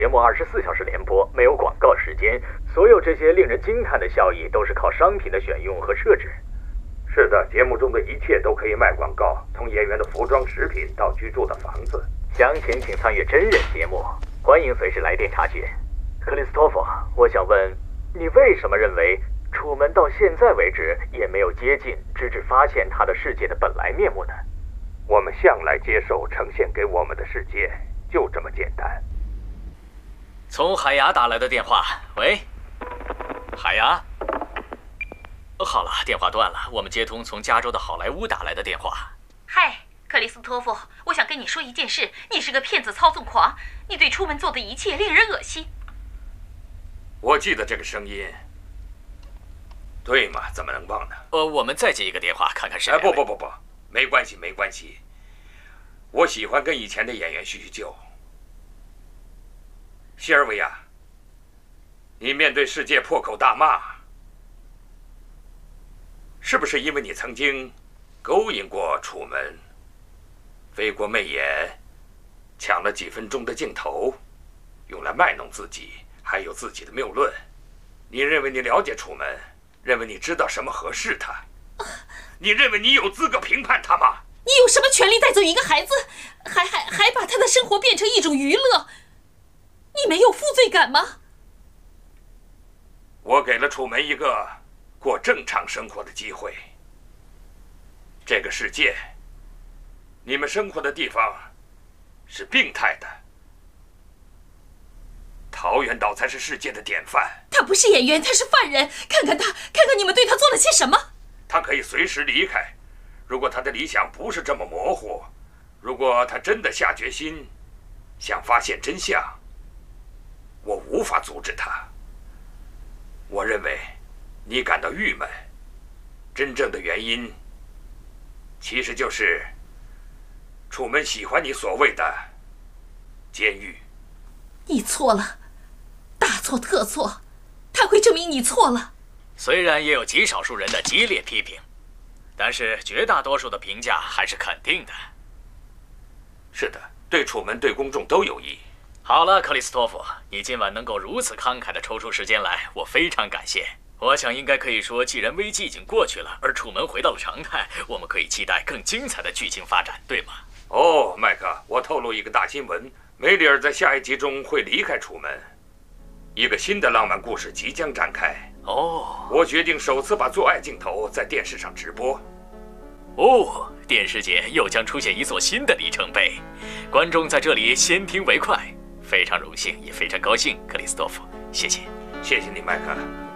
节目24小时连播，没有广告时间。所有这些令人惊叹的效益，都是靠商品的选用和设置。 是的，节目中的一切都可以卖广告，从演员的服装、食品到居住的房子。 详情请参阅真人节目，欢迎随时来电查询。克里斯托弗，我想问，你为什么认为楚门到现在为止也没有接近，直至发现他的世界的本来面目呢？ 我们向来接受呈现给我们的世界，就这么简单。 从海牙打来的电话，喂，海牙。好了，电话断了，我们接通从加州的好莱坞打来的电话。 嗨，克里斯托弗，我想跟你说一件事，你是个骗子操纵狂，你对出门做的一切令人恶心。 我记得这个声音，对吗？怎么能忘呢？ 我们再接一个电话，看看是。 不，没关系，没关系。我喜欢跟以前的演员叙叙旧。希尔维亚，你面对世界破口大骂，是不是因为你曾经勾引过楚门，飞过媚眼，抢了几分钟的镜头，用来卖弄自己，还有自己的谬论？你认为你了解楚门，认为你知道什么合适他？你认为你有资格评判他吗？ 你有什么权利带走一个孩子，还把他的生活变成一种娱乐？你没有负罪感吗？ 我给了楚门一个过正常生活的机会。这个世界，你们生活的地方是病态的，桃源岛才是世界的典范。 他不是演员，他是犯人。看看他，看看你们对他做了些什么。 他可以随时离开，如果他的理想不是这么模糊，如果他真的下决心想发现真相，我无法阻止他。我认为你感到郁闷，真正的原因其实就是楚门喜欢你所谓的监狱。 你错了，大错特错，他会证明你错了。 虽然也有极少数人的激烈批评，但是绝大多数的评价还是肯定的。 是的，对楚门对公众都有益。 好了，克里斯托弗，你今晚能够如此慷慨地抽出时间来，我非常感谢。我想应该可以说，既然危机已经过去了，而楚门回到了常态，我们可以期待更精彩的剧情发展，对吗？ 哦，麦克，我透露一个大新闻，梅里尔在下一集中会离开楚门，一个新的浪漫故事即将展开。 哦， 我决定首次把做爱镜头在电视上直播。 哦，电视界又将出现一座新的里程碑，观众在这里先听为快。非常荣幸，也非常高兴，克里斯托弗，谢谢。 谢谢你，麦克。